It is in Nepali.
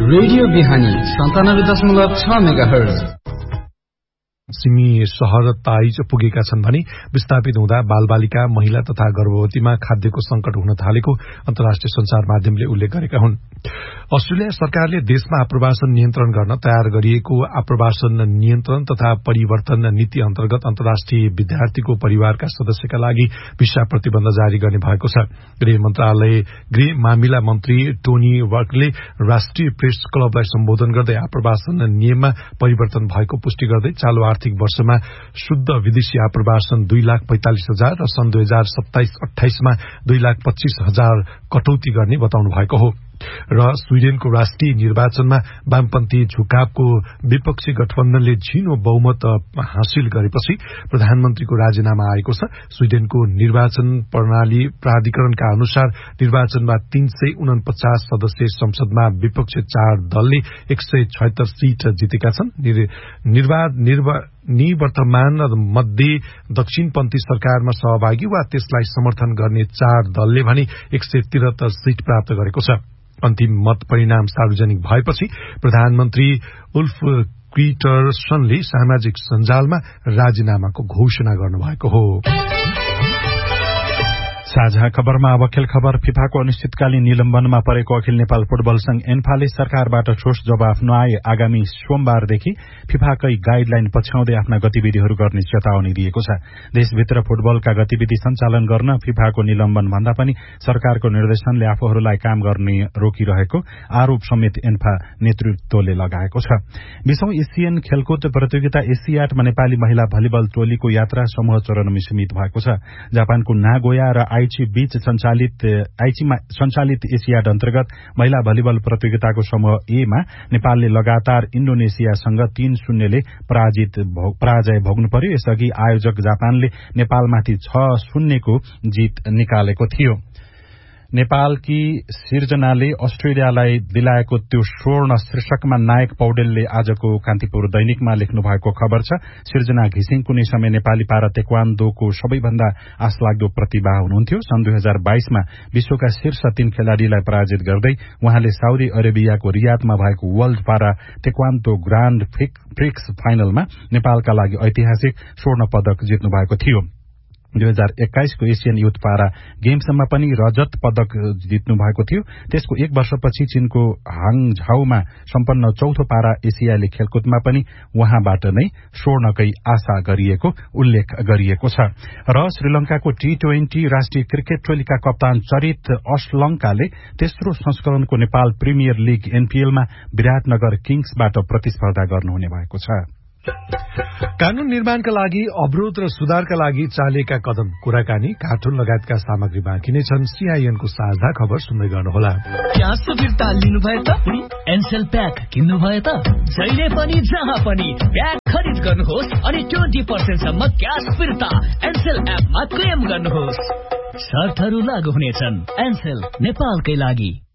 रेडियो बिहानी 97.6 मेगाहर्ज। सिमी शहर ताइज पुगेका छन् भने विस्थापित हुँदा बालबालिका, महिला तथा गर्भवतीमा खाद्यको संकट हुन थालेको अन्तर्राष्ट्रिय संचार माध्यमले उल्लेख गरेका हुन्। अस्ट्रेलिया सरकारले देशमा आप्रवासन नियन्त्रण गर्न तयार गरिएको आप्रवासन नियन्त्रण तथा परिवर्तन नीति अन्तर्गत अन्तर्राष्ट्रिय विद्यार्थीको परिवारका सदस्यका लागि भिसा प्रतिबन्ध जारी गर्ने भएको छ। गृह मामिला मन्त्री टोनी वर्कले राष्ट्रिय प्रेस क्लबलाई सम्बोधन गर्दै आप्रवासन नियममा परिवर्तन भएको पुष्टि गर्दै चालू आर्थिक वर्षमा शुद्ध विदेशी आप्रवासन 2,45,000 र सन् 2027-28 मा 2,25,000 कटौती गर्ने बताउनु भएको हो। र स्वीडेनको राष्ट्रिय निर्वाचनमा वामपन्थी झुकावको विपक्षी गठबन्धनले झिनो बहुमत हासिल गरेपछि प्रधानमन्त्रीको राजीनामा आएको छ। स्वीडेनको निर्वाचन प्रणाली प्राधिकरणका अनुसार निर्वाचनमा 349 सदस्यीय संसदमा विपक्ष 4 दलले 176 सीट जितेका छन्। निवर्तमान मध्ये दक्षिणपन्थी सरकारमा सहभागी वा त्यसलाई समर्थन गर्ने 4 दलले भने 173 सीट प्राप्त गरेको छ। अन्तिम मत परिणाम सार्वजनिक भएपछि प्रधानमन्त्री उल्फ क्रिस्टरसनले सामाजिक सञ्जालमा राजीनामाको घोषणा गर्नुभएको हो। साझा खबरमा अब खेल खबर। फिफाको अनिश्चितकालीन निलम्बनमा परेको अखिल नेपाल फुटबल संघ एन्फाले सरकारबाट ठोस जवाफ नआए आगामी सोमबारदेखि फिफाकै गाइडलाइन पछ्याउँदै आफ्ना गतिविधिहरू गर्ने चेतावनी दिएको छ। देशभित्र फुटबलका गतिविधि सञ्चालन गर्न फिफाको निलम्बन भन्दा पनि सरकारको निर्देशनले आफूहरूलाई काम गर्ने रोकिरहेको आरोप समेत एन्फा नेतृत्वले लगाएको छ। 20औं एसियन खेलकुद प्रतियोगिता एसियाडमा नेपाली महिला भलिबल टोलीको यात्रा समूह चरणमा सीमित भएको छ। जापानको नागोया र आइचीमा सञ्चालित एसियाड अन्तर्गत महिला भलिबल प्रतियोगिताको समूह ए मा नेपालले लगातार इण्डोनेसियासँग 3-0 ले पराजय भोग्नु पर्यो। यसअघि आयोजक जापानले नेपालमाथि 6-0 को जित निकालेको थियो। नेपालकी सिर्जनाले अस्ट्रेलियालाई दिलाएको त्यो स्वर्ण शीर्षकमा नायक पौडेलले आजको कान्तिपुर दैनिकमा लेख्नु भएको खबर छ। सिर्जना घिसिङ कुनै समय नेपाली पारा तेक्वान्दोको सबैभन्दा आशलाग्दो प्रतिभा हुनुहुन्थ्यो। सन् 2022 मा विश्वका शीर्ष 3 खेलाड़ीलाई पराजित गर्दै उहाँले साउदी अरेबियाको रियादमा भएको वर्ल्ड पारा तेक्वान्दो ग्रान्ड प्रिक्स फाइनलमा नेपालका लागि ऐतिहासिक स्वर्ण पदक जित्नु भएको थियो। 2021 को एसियन युथ पारा गेम्समा पनि रजत पदक जित्नु भएको थियो। त्यसको 1 वर्षपछि चीनको हाङझाउमा सम्पन्न चौथो पारा एसियाली खेलकुदमा पनि उहाँबाट नै स्वर्णकै आशा गरिएको उल्लेख गरिएको छ। र श्रीलंकाको T20 राष्ट्रिय क्रिकेट टोलीका कप्तान चरित असलंकाले तेस्रो संस्करणको नेपाल प्रिमियर लीग एनपीएलमा विराटनगर किङ्सबाट प्रतिस्पर्धा गर्नुहुने भएको छ। कानून निर्माणका लागि अवरोध र सुधारका लागि चालिएका कदम, कुराकानी, कार्टुन लगायतका सामग्री बाँकी नै छन्। सीआईएनको साझा खबर सुन्दै गर्नुहोला। क्यास फिर्ता लिनु भयो त एनसेल प्याक किन्नु भयो त जहिले पनि जहाँ पनि प्याक खरिद गर्नुहोस् अनि 20% सम्म क्यास फिर्ता एनसेल एपमा क्लेम गर्नुहोस्। शर्तहरू लागू हुनेछन्। एनसेल नेपालकै लागि।